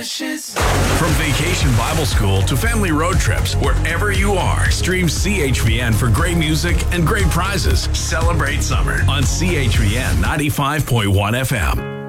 Precious. From Vacation Bible School to family road trips, wherever you are, stream CHVN for great music and great prizes. Celebrate summer on CHVN 95.1 FM.